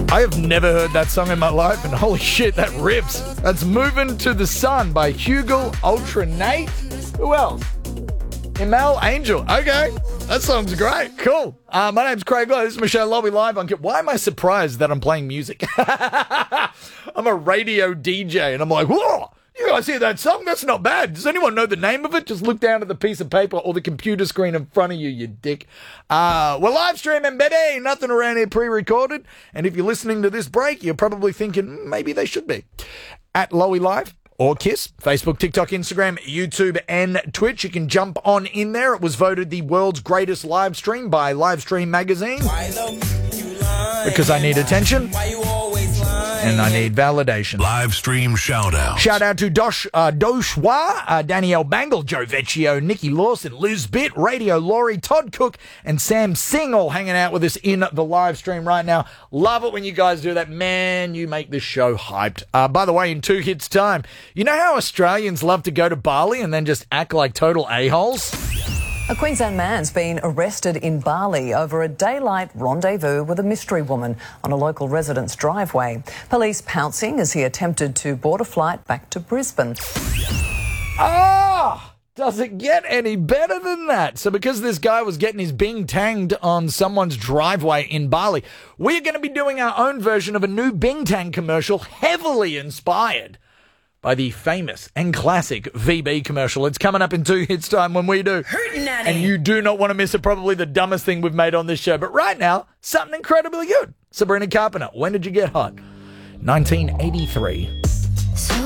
I have never heard that song in my life, and holy shit, that rips. That's Moving to the Sun by Hugel Ultranate. Who else? Imal Angel. Okay, that song's great. Cool. My name's Craig Lowe. This is Michelle Lobby live on... Why am I surprised that I'm playing music? I'm a radio DJ, and I'm like, whoa! You guys hear that song? That's not bad. Does anyone know the name of it? Just look down at the piece of paper or the computer screen in front of you, you dick. We're live streaming, baby. Nothing around here pre-recorded. And if you're listening to this break, you're probably thinking maybe they should be. At Lowy Live or KISS, Facebook, TikTok, Instagram, YouTube, and Twitch. You can jump on in there. It was voted the world's greatest live stream by Livestream Magazine. Because I need attention. And I need validation. Live stream shout out. Shout out to Doshwa, Danielle Bangle, Joe Vecchio, Nikki Lawson, Liz Bitt, Radio Laurie, Todd Cook, and Sam Singh all hanging out with us in the live stream right now. Love it when you guys do that. Man, you make this show hyped. By the way, in 2 hits time, you know how Australians love to go to Bali and then just act like total a-holes? A Queensland man's been arrested in Bali over a daylight rendezvous with a mystery woman on a local resident's driveway. Police pouncing as he attempted to board a flight back to Brisbane. Does it get any better than that? So because this guy was getting his bing tanged on someone's driveway in Bali, we're going to be doing our own version of a new Bing Tang commercial heavily inspired by the famous and classic VB commercial. It's coming up in 2 hits time when we do. And you do not want to miss it. Probably the dumbest thing we've made on this show. But right now, something incredibly good. Sabrina Carpenter, When Did You Get Hot? 1983.